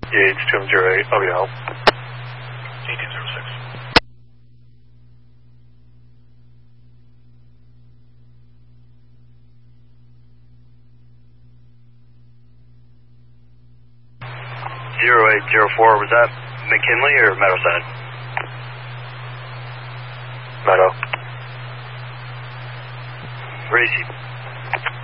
Yeah, it's 208. I'll be help. 1806. .0804, was that McKinley or Meadowside? Meadow. Gracie.